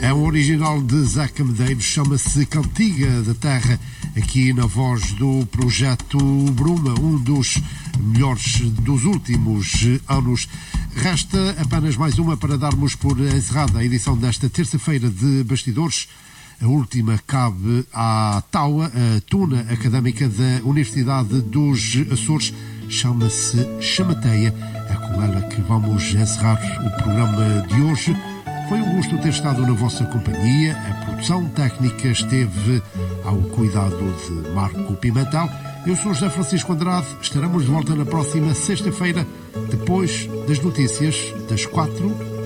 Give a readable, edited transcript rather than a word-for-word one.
É um original de Zeca Medeiros, chama-se Cantiga da Terra, aqui na voz do Projeto Bruma, um dos melhores dos últimos anos. Resta apenas mais uma para darmos por encerrada a edição desta terça-feira de Bastidores. A última cabe à TAUA, a Tuna Académica da Universidade dos Açores. Chama-se Chamateia. É com ela que vamos encerrar o programa de hoje. Foi um gosto ter estado na vossa companhia. A produção técnica esteve ao cuidado de Marco Pimentel. Eu sou José Francisco Andrade. Estaremos de volta na próxima sexta-feira, depois das notícias das 4